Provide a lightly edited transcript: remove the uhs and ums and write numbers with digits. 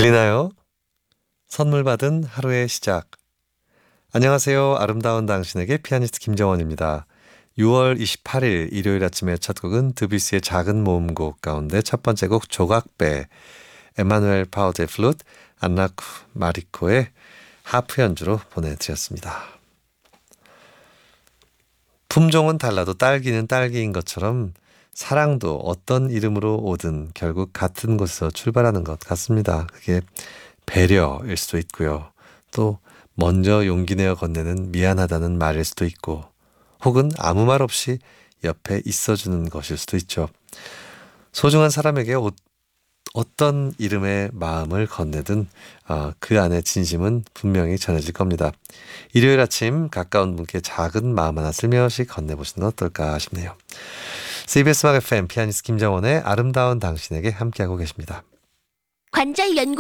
들리나요? 선물 받은 하루의 시작. 안녕하세요. 아름다운 당신에게 피아니스트 김정원입니다. 6월 28일 일요일 아침의 첫 곡은 드뷔시의 작은 모음곡 가운데 첫 번째 곡 조각배, 에마누엘 파우제 플루트, 안나쿠 마리코의 하프 연주로 보내드렸습니다. 품종은 달라도 딸기는 딸기인 것처럼 사랑도 어떤 이름으로 오든 결국 같은 곳에서 출발하는 것 같습니다. 그게 배려일 수도 있고요. 또 먼저 용기 내어 건네는 미안하다는 말일 수도 있고 혹은 아무 말 없이 옆에 있어주는 것일 수도 있죠. 소중한 사람에게 어떤 이름의 마음을 건네든 그 안에 진심은 분명히 전해질 겁니다. 일요일 아침 가까운 분께 작은 마음 하나 슬며시 건네보시는 건 어떨까 싶네요. CBS 음악 FM 피아니스트 김정원의 아름다운 당신에게 함께하고 계십니다. 관절 연구